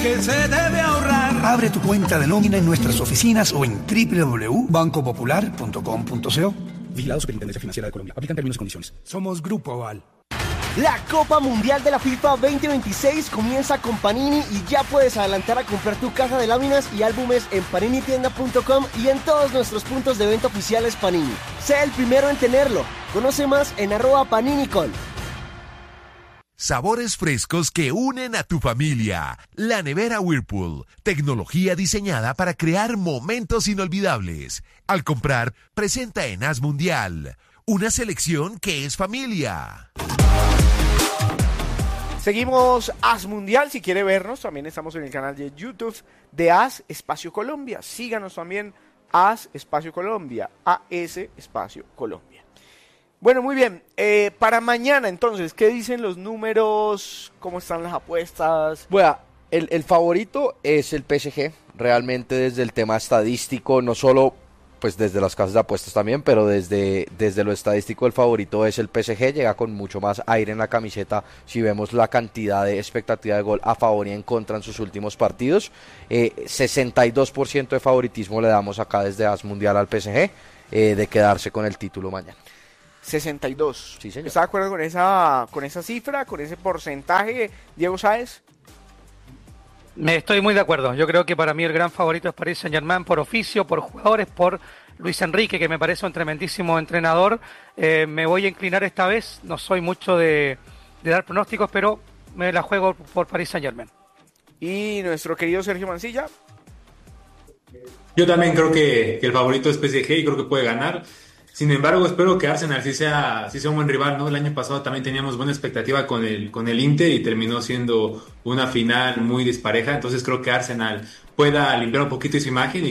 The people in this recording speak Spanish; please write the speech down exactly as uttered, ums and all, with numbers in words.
que se debe ahorrar. Abre tu cuenta de nómina en nuestras oficinas o en doble u doble u doble u punto banco popular punto com punto co. Vigilado Superintendencia Financiera de Colombia. Aplican términos y condiciones. Somos Grupo Aval. La Copa Mundial de la FIFA veinte veintiséis comienza con Panini y ya puedes adelantar a comprar tu caja de láminas y álbumes en panini tienda punto com y en todos nuestros puntos de venta oficiales Panini. Sé el primero en tenerlo. Conoce más en arroba paninicol. Sabores frescos que unen a tu familia. La nevera Whirlpool. Tecnología diseñada para crear momentos inolvidables. Al comprar, presenta en As Mundial. Una selección que es familia. Seguimos As Mundial. Si quiere vernos, también estamos en el canal de YouTube de As Espacio Colombia. Síganos también, As Espacio Colombia. A S Espacio Colombia. Bueno, muy bien. Eh, para mañana, entonces, ¿qué dicen los números? ¿Cómo están las apuestas? Bueno, el, el favorito es el P S G. Realmente desde el tema estadístico, no solo pues desde las casas de apuestas también, pero desde, desde lo estadístico el favorito es el P S G, llega con mucho más aire en la camiseta si vemos la cantidad de expectativa de gol a favor y en contra en sus últimos partidos. Eh, sesenta y dos por ciento de favoritismo le damos acá desde As Mundial al P S G eh, de quedarse con el título mañana. sesenta y dos. Sí, señor. ¿Está de acuerdo con esa, con esa cifra, con ese porcentaje, Diego Sáez? Me estoy muy de acuerdo. Yo creo que para mí el gran favorito es Paris Saint-Germain por oficio, por jugadores, por Luis Enrique, que me parece un tremendísimo entrenador. Eh, me voy a inclinar esta vez. No soy mucho de, de dar pronósticos, pero me la juego por Paris Saint-Germain. ¿Y nuestro querido Sergio Mancilla? Yo también creo que, que el favorito es P S G y creo que puede ganar. Sin embargo, espero que Arsenal sí sea, sí sea un buen rival, ¿no? El año pasado también teníamos buena expectativa con el, con el Inter y terminó siendo una final muy dispareja. Entonces creo que Arsenal pueda limpiar un poquito esa imagen y